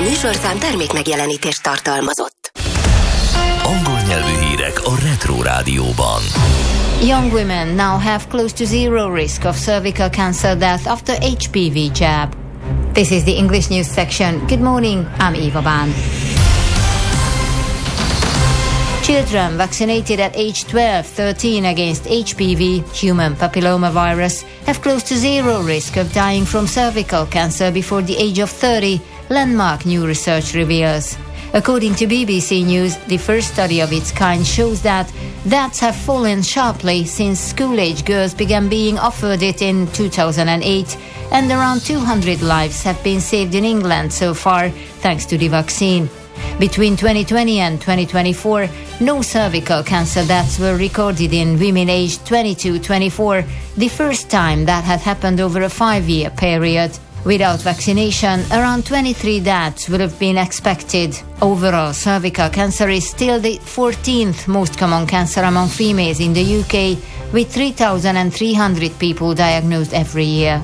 műsorszám termék megjelenítést tartalmazott. Angol nyelvű hírek a Retro Rádióban. Young women now have close to zero risk of cervical cancer death after HPV jab. This is the English news section. Good morning, I'm Eva Ban. Children vaccinated at age 12-13 against HPV, human papillomavirus, have close to zero risk of dying from cervical cancer before the age of 30, landmark new research reveals. According to BBC News, the first study of its kind shows that deaths have fallen sharply since school-age girls began being offered it in 2008, and around 200 lives have been saved in England so far, thanks to the vaccine. Between 2020 and 2024, no cervical cancer deaths were recorded in women aged 22-24, the first time that had happened over a 5-year period. Without vaccination, around 23 deaths would have been expected. Overall, cervical cancer is still the 14th most common cancer among females in the UK, with 3,300 people diagnosed every year.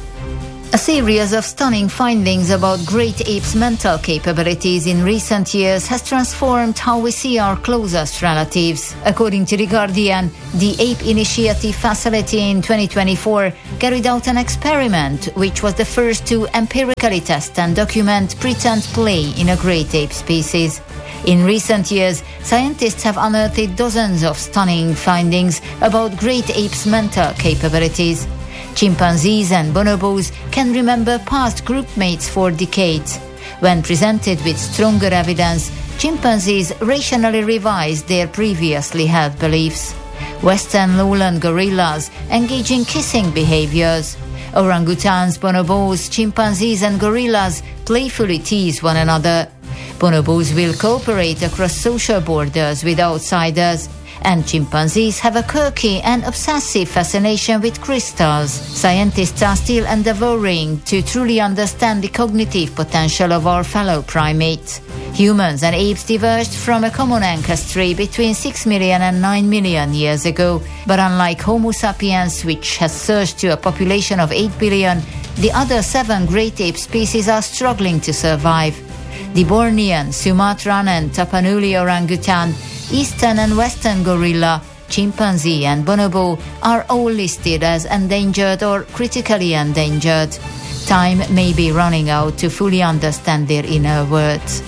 A series of stunning findings about great apes' mental capabilities in recent years has transformed how we see our closest relatives. According to The Guardian, the Ape Initiative facility in 2024 carried out an experiment which was the first to empirically test and document pretend play in a great ape species. In recent years, scientists have unearthed dozens of stunning findings about great apes' mental capabilities. Chimpanzees and bonobos can remember past groupmates for decades. When presented with stronger evidence, chimpanzees rationally revise their previously held beliefs. Western lowland gorillas engage in kissing behaviors. Orangutans, bonobos, chimpanzees and gorillas playfully tease one another. Bonobos will cooperate across social borders with outsiders. And chimpanzees have a quirky and obsessive fascination with crystals. Scientists are still endeavoring to truly understand the cognitive potential of our fellow primates. Humans and apes diverged from a common ancestry between 6 million and 9 million years ago, but unlike Homo sapiens, which has surged to a population of 8 billion, the other 7 great ape species are struggling to survive. The Bornean, Sumatran and Tapanuli orangutan, Eastern and Western gorilla, chimpanzee and bonobo are all listed as endangered or critically endangered. Time may be running out to fully understand their inner words.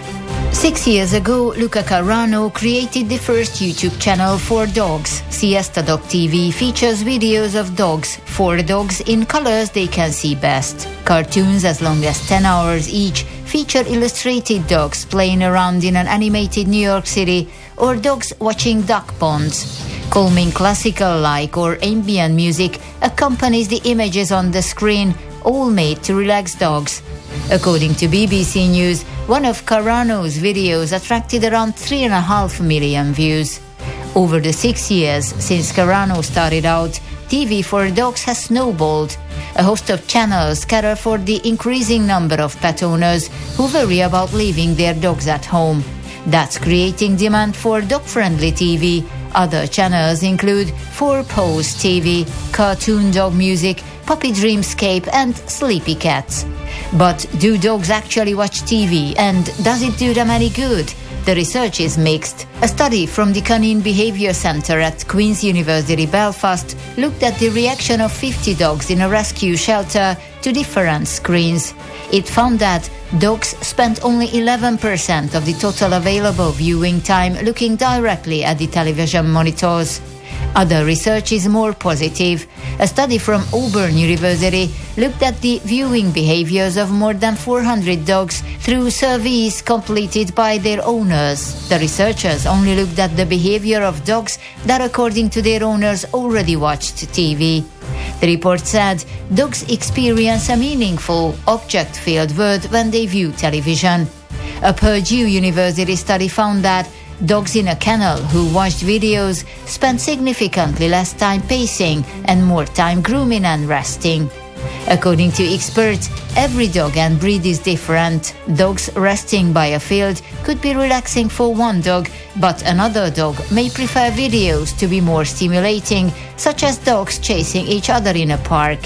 6 years ago, Luca Carrano created the first YouTube channel for dogs. Siesta Dog TV features videos of dogs, for dogs in colors they can see best. Cartoons as long as 10 hours each feature illustrated dogs playing around in an animated New York City or dogs watching duck ponds. Calming classical-like or ambient music accompanies the images on the screen, all made to relax dogs. According to BBC News, one of Carrano's videos attracted around 3.5 million views. Over the 6 years since Carrano started out, TV for dogs has snowballed. A host of channels cater for the increasing number of pet owners who worry about leaving their dogs at home. That's creating demand for dog-friendly TV. Other channels include 4Paws TV, Cartoon Dog Music, Puppy Dreamscape and Sleepy Cats. But do dogs actually watch TV, and does it do them any good? The research is mixed. A study from the Canine Behaviour Centre at Queen's University Belfast looked at the reaction of 50 dogs in a rescue shelter to different screens. It found that dogs spent only 11% of the total available viewing time looking directly at the television monitors. Other research is more positive. A study from Auburn University looked at the viewing behaviors of more than 400 dogs through surveys completed by their owners. The researchers only looked at the behavior of dogs that, according to their owners, already watched TV. The report said dogs experience a meaningful, object-filled world when they view television. A Purdue University study found that dogs in a kennel who watched videos spent significantly less time pacing and more time grooming and resting. According to experts, every dog and breed is different. Dogs resting by a field could be relaxing for one dog, but another dog may prefer videos to be more stimulating, such as dogs chasing each other in a park.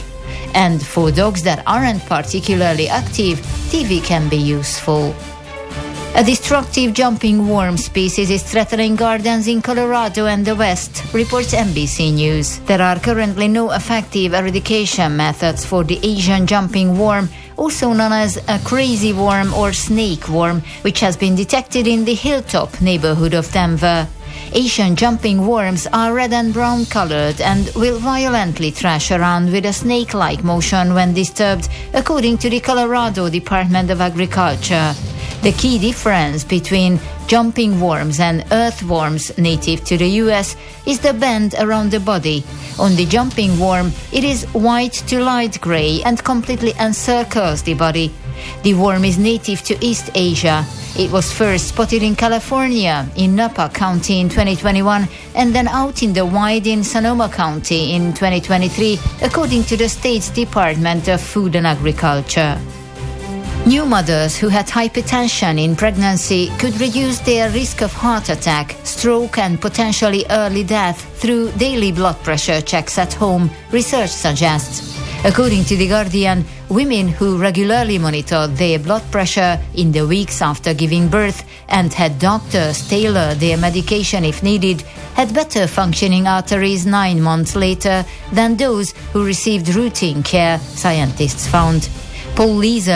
And for dogs that aren't particularly active, TV can be useful. A destructive jumping worm species is threatening gardens in Colorado and the West, reports NBC News. There are currently no effective eradication methods for the Asian jumping worm, also known as a crazy worm or snake worm, which has been detected in the Hilltop neighborhood of Denver. Asian jumping worms are red and brown colored and will violently thrash around with a snake-like motion when disturbed, according to the Colorado Department of Agriculture. The key difference between jumping worms and earthworms native to the US is the bend around the body. On the jumping worm, it is white to light gray and completely encircles the body. The worm is native to East Asia. It was first spotted in California, in Napa County in 2021, and then out in the wild in Sonoma County in 2023, according to the state's Department of Food and Agriculture. New mothers who had hypertension in pregnancy could reduce their risk of heart attack, stroke and potentially early death through daily blood pressure checks at home, research suggests. According to The Guardian, women who regularly monitored their blood pressure in the weeks after giving birth and had doctors tailor their medication if needed had better functioning arteries 9 months later than those who received routine care, scientists found. Paul Leeser